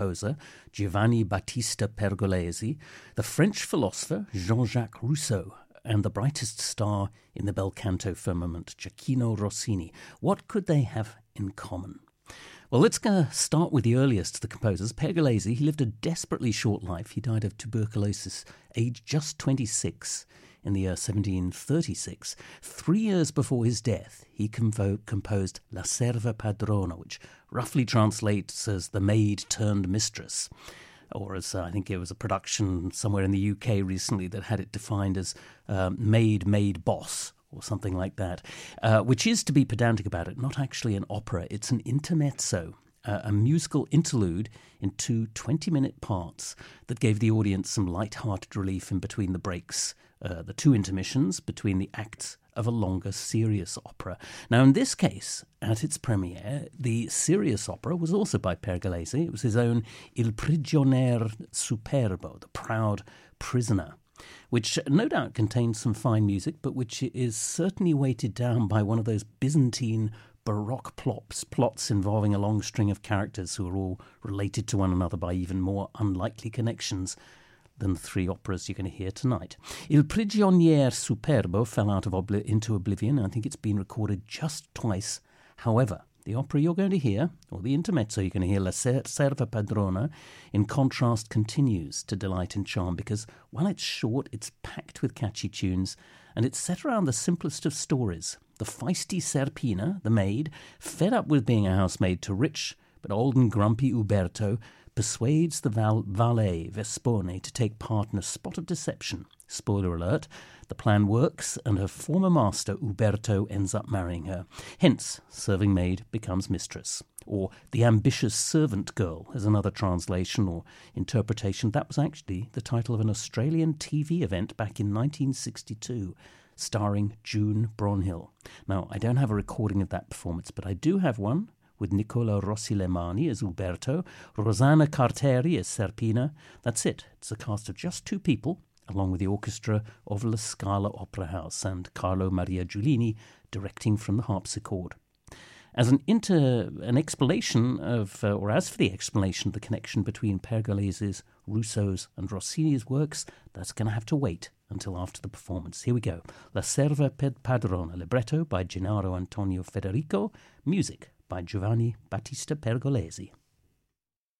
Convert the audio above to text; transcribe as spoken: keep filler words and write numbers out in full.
composer, Giovanni Battista Pergolesi, the French philosopher, Jean-Jacques Rousseau, and the brightest star in the bel canto firmament, Gioacchino Rossini. What could they have in common? Well, let's go start with the earliest of the composers. Pergolesi, he lived a desperately short life. He died of tuberculosis, aged just twenty-six, in the year seventeen thirty-six. Three years before his death, he compo- composed La Serva Padrona, which roughly translates as The Maid Turned Mistress, or as uh, I think it was a production somewhere in the U K recently that had it defined as um, Maid, Maid Boss, or something like that, uh, which is, to be pedantic about it, not actually an opera. It's an intermezzo, uh, a musical interlude in two twenty-minute parts that gave the audience some light-hearted relief in between the breaks, uh, the two intermissions between the acts of a longer serious opera. Now, in this case, at its premiere, the serious opera was also by Pergolesi. It was his own Il Prigionier Superbo, the Proud Prisoner, which no doubt contains some fine music, but which is certainly weighted down by one of those Byzantine Baroque plots, plots involving a long string of characters who are all related to one another by even more unlikely connections than the three operas you're going to hear tonight. Il Prigionier Superbo fell out of obli- into oblivion. I think it's been recorded just twice. However, the opera you're going to hear, or the intermezzo you're going to hear, La Serva Padrona, in contrast, continues to delight and charm because while it's short, it's packed with catchy tunes, and it's set around the simplest of stories. The feisty Serpina, the maid, fed up with being a housemaid to rich but old and grumpy Uberto, persuades the val- valet Vespone to take part in a spot of deception. Spoiler alert, the plan works and her former master Uberto ends up marrying her. Hence, serving maid becomes mistress. Or the ambitious servant girl is another translation or interpretation. That was actually the title of an Australian T V event back in nineteen sixty-two, starring June Bronhill. Now, I don't have a recording of that performance, but I do have one with Nicola Rossi Lemani as Uberto, Rosanna Carteri as Serpina. That's it. It's a cast of just two people, along with the orchestra of La Scala Opera House and Carlo Maria Giulini directing from the harpsichord. As an inter, an explanation of, uh, or as for the explanation of the connection between Pergolesi's, Rousseau's and Rossini's works, that's going to have to wait until after the performance. Here we go. La Serva Padrona, libretto by Gennaro Antonio Federico, music by Giovanni Battista Pergolesi.